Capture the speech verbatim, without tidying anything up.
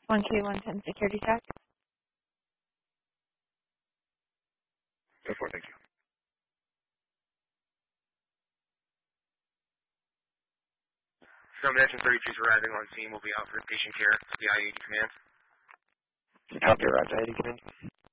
one K one ten security check. Go for it, thank you. Combination thirty-two is arriving on scene. Will be out for patient care. The I eighty command. Copy, Roger, I eighty command.